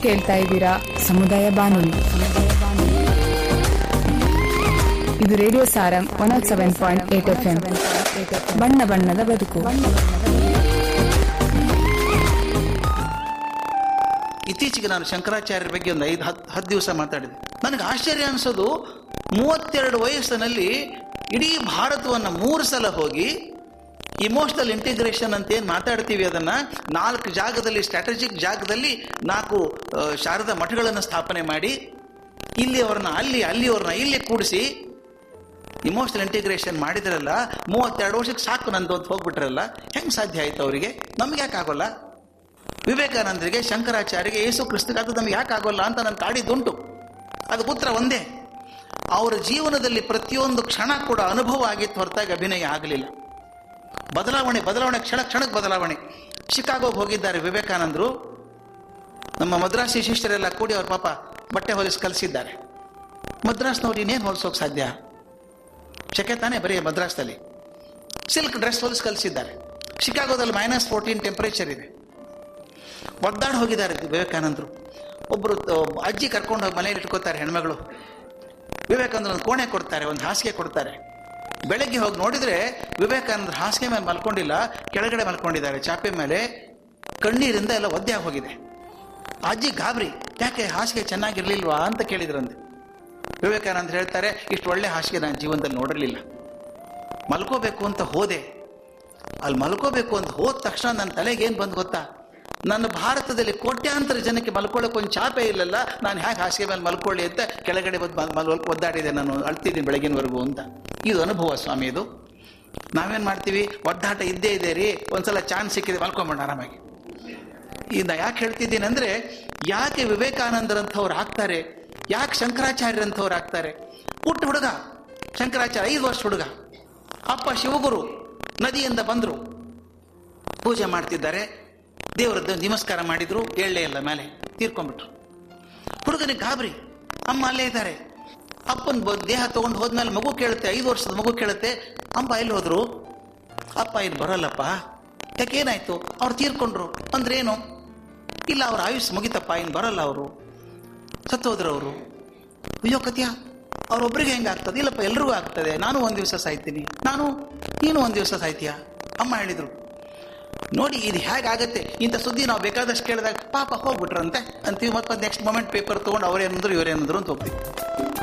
ಕೇಳ್ತಾ ಇದ್ದೀರಾ ಸಮುದಾಯ ಬಾನುಲಿ. ಇದು ರೇಡಿಯೋ ಸಾರಂ 107.8 FM. ಬಣ್ಣ ಬಣ್ಣದ ಬದುಕು. ಇತ್ತೀಚೆಗೆ ನಾನು ಶಂಕರಾಚಾರ್ಯರ ಬಗ್ಗೆ ಒಂದು 5-10 ದಿವಸ ಮಾತಾಡಿದೆ. ನನಗೆ ಆಶ್ಚರ್ಯ ಅನಿಸೋದು, 32 ವಯಸ್ಸಿನಲ್ಲಿ ಇಡೀ ಭಾರತವನ್ನು 3 ಸಲ ಹೋಗಿ ಇಮೋಷನಲ್ ಇಂಟಿಗ್ರೇಷನ್ ಅಂತ ಏನು ಮಾತಾಡ್ತೀವಿ, ಅದನ್ನು 4 ಜಾಗದಲ್ಲಿ, ಸ್ಟ್ರಾಟಜಿಕ್ ಜಾಗದಲ್ಲಿ 4 ಶಾರದಾ ಮಠಗಳನ್ನು ಸ್ಥಾಪನೆ ಮಾಡಿ, ಇಲ್ಲಿ ಅವ್ರನ್ನ ಅಲ್ಲಿ ಅವ್ರನ್ನ ಇಲ್ಲಿ ಕೂಡಿಸಿ ಇಮೋಷನಲ್ ಇಂಟಿಗ್ರೇಷನ್ ಮಾಡಿದ್ರಲ್ಲ. 32 ವರ್ಷಕ್ಕೆ ಸಾಕು ನಂದು ಅಂತ ಹೋಗ್ಬಿಟ್ರಲ್ಲ, ಹೆಂಗೆ ಸಾಧ್ಯ ಆಯ್ತು ಅವರಿಗೆ? ನಮ್ಗೆ ಯಾಕೆ ಆಗೋಲ್ಲ? ವಿವೇಕಾನಂದರಿಗೆ, ಶಂಕರಾಚಾರ್ಯರಿಗೆ, ಯೇಸು ಕ್ರಿಸ್ತಗೆ ಅದು ನಮ್ಗೆ ಯಾಕೆ ಆಗೋಲ್ಲ ಅಂತ ನಾನು ಕಾಡಿದ್ದುಂಟು. ಅದಕ್ಕೆ ಉತ್ತರ ಒಂದೇ, ಅವರ ಜೀವನದಲ್ಲಿ ಪ್ರತಿಯೊಂದು ಕ್ಷಣ ಕೂಡ ಅನುಭವ ಆಗಿತ್ತು, ಹೊರತಾಗಿ ಅಭಿನಯ ಆಗಲಿಲ್ಲ. ಬದಲಾವಣೆ ಕ್ಷಣಕ್ಕೆ ಬದಲಾವಣೆ. ಶಿಕಾಗೋಗೆ ಹೋಗಿದ್ದಾರೆ ವಿವೇಕಾನಂದರು. ನಮ್ಮ ಮದ್ರಾಸಿ ಶಿಷ್ಯರೆಲ್ಲ ಕೂಡಿ ಅವ್ರ ಪಾಪ ಬಟ್ಟೆ ಹೊಲಿಸಿ ಕಲಿಸಿದ್ದಾರೆ. ಮದ್ರಾಸ್ನವ್ರು ಇನ್ನೇನು ಹೊಲಿಸೋಕೆ ಸಾಧ್ಯ? ಶಕೆ ತಾನೇ ಬರೀ ಮದ್ರಾಸ್ನಲ್ಲಿ. ಸಿಲ್ಕ್ ಡ್ರೆಸ್ ಹೊಲಿಸಿ ಕಲಿಸಿದ್ದಾರೆ. ಶಿಕಾಗೋದಲ್ಲಿ -14 ಟೆಂಪರೇಚರ್ ಇದೆ. ಒದ್ದಾಡಿ ಹೋಗಿದ್ದಾರೆ ವಿವೇಕಾನಂದರು. ಒಬ್ಬರು ಅಜ್ಜಿ ಕರ್ಕೊಂಡು ಹೋಗಿ ಮನೆಯಲ್ಲಿ ಇಟ್ಕೋತಾರೆ ಹೆಣ್ಮಗಳು. ವಿವೇಕಾನಂದರು ಒಂದು ಕೋಣೆ ಕೊಡ್ತಾರೆ, ಒಂದು ಹಾಸಿಗೆ ಕೊಡ್ತಾರೆ. ಬೆಳಗ್ಗೆ ಹೋಗಿ ನೋಡಿದರೆ ವಿವೇಕಾನಂದರು ಹಾಸಿಗೆ ಮೇಲೆ ಮಲ್ಕೊಂಡಿಲ್ಲ, ಕೆಳಗಡೆ ಮಲ್ಕೊಂಡಿದ್ದಾರೆ ಚಾಪೆ ಮೇಲೆ. ಕಣ್ಣೀರಿಂದ ಎಲ್ಲ ಒದ್ದೆ ಹೋಗಿದೆ. ಅಜ್ಜಿ ಗಾಬರಿ, ಯಾಕೆ ಹಾಸಿಗೆ ಚೆನ್ನಾಗಿರ್ಲಿಲ್ವಾ ಅಂತ ಕೇಳಿದ್ರಂತೆ. ವಿವೇಕಾನಂದರು ಹೇಳ್ತಾರೆ, ಇಷ್ಟು ಒಳ್ಳೆ ಹಾಸಿಗೆ ನಾನು ಜೀವನದಲ್ಲಿ ನೋಡಿರಲಿಲ್ಲ. ಮಲ್ಕೋಬೇಕು ಅಂತ ಹೋದೆ, ಅಲ್ಲಿ ಮಲ್ಕೋಬೇಕು ಅಂತ ಹೋದ ತಕ್ಷಣ ನನ್ನ ತಲೆಗೆ ಏನು ಬಂದು ಗೊತ್ತಾ? ನನ್ನ ಭಾರತದಲ್ಲಿ ಕೋಟ್ಯಾಂತರ ಜನಕ್ಕೆ ಮಲ್ಕೊಳ್ಳೋಕೆ ಒಂದು ಚಾಪೆ ಇಲ್ಲಲ್ಲ, ನಾನು ಹೇಗೆ ಹಾಸಿಗೆ ಮೇಲೆ ಮಲ್ಕೊಳ್ಳಿ ಅಂತ ಕೆಳಗಡೆ ಒದ್ದಾಡಿದೆ, ನಾನು ಅಳ್ತಿದ್ದೀನಿ ಬೆಳಗಿನವರೆಗೂ ಅಂತ. ಇದು ಅನುಭವ ಸ್ವಾಮಿ. ಇದು ನಾವೇನು ಮಾಡ್ತೀವಿ? ಒದ್ದಾಟ ಇದ್ದೇ ಇದೆ ರೀ, ಒಂದ್ಸಲ ಚಾನ್ಸ್ ಸಿಕ್ಕಿದೆ ಮಲ್ಕೊಂಬೋಣ ಆರಾಮಾಗಿ. ಇದನ್ನ ಯಾಕೆ ಹೇಳ್ತಿದ್ದೀನಿ ಅಂದರೆ, ಯಾಕೆ ವಿವೇಕಾನಂದರಂಥವ್ರು ಆಗ್ತಾರೆ, ಯಾಕೆ ಶಂಕರಾಚಾರ್ಯರಂಥವ್ರು ಆಗ್ತಾರೆ? ಪುಟ್ಟ ಹುಡುಗ ಶಂಕರಾಚಾರ್ಯ, 5 ವರ್ಷ ಹುಡುಗ. ಅಪ್ಪ ಶಿವಗುರು ನದಿಯಿಂದ ಬಂದರು, ಪೂಜೆ ಮಾಡ್ತಿದ್ದಾರೆ, ದೇವರದ್ದು ನಮಸ್ಕಾರ ಮಾಡಿದ್ರು, ಎಳ್ಳೆ ಎಲ್ಲ ಮೇಲೆ ತೀರ್ಕೊಂಡ್ಬಿಟ್ರು. ಹುಡುಗನಿಗೆ ಗಾಬರಿ, ಅಮ್ಮ ಅಲ್ಲೇ ಇದ್ದಾರೆ. ಅಪ್ಪನ ದೇಹ ತಗೊಂಡು ಹೋದ್ಮೇಲೆ ಮಗು ಕೇಳುತ್ತೆ, 5 ವರ್ಷದ ಮಗು ಕೇಳುತ್ತೆ, ಅಮ್ಮ ಎಲ್ಲಿ ಹೋದ್ರು? ಅಪ್ಪ ಇನ್ನು ಬರಲ್ಲಪ್ಪ. ಯಾಕೆ ಏನಾಯ್ತು? ಅವ್ರು ತೀರ್ಕೊಂಡ್ರು ಅಂದ್ರೇನು? ಇಲ್ಲ, ಅವ್ರ ಆಯುಷ್ ಮುಗಿತಪ್ಪ, ಇನ್ನು ಬರಲ್ಲ, ಅವರು ಸತ್ತೋದ್ರು ಅವರು. ಅಯ್ಯೋ ಕತ್ಯ, ಅವ್ರೊಬ್ರಿಗೆ ಹೆಂಗೆ ಆಗ್ತದೆ? ಇಲ್ಲಪ್ಪ ಎಲ್ರಿಗೂ ಆಗ್ತದೆ, ನಾನು ಒಂದು ದಿವಸ ಸಾಯ್ತೀನಿ, ನೀನು ಒಂದು ದಿವಸ ಸಾಯ್ತೀಯ ಅಮ್ಮ ಹೇಳಿದ್ರು. ನೋಡಿ ಇದು ಹೇಗಾಗತ್ತೆ. ಇಂಥ ಸುದ್ದಿ ನಾವು ಬೇಕಾದಷ್ಟು ಕೇಳಿದಾಗ ಪಾಪ ಹೋಗ್ಬಿಟ್ರಂತೆ ಅಂತೀವಿ, ಮತ್ತೆ ನೆಕ್ಸ್ಟ್ ಮೊಮೆಂಟ್ ಪೇಪರ್ ತೊಗೊಂಡು ಅವರೇನಂದ್ರು ಇವರೇನಂದ್ರು ಅಂತ ಹೋಗ್ತೀವಿ.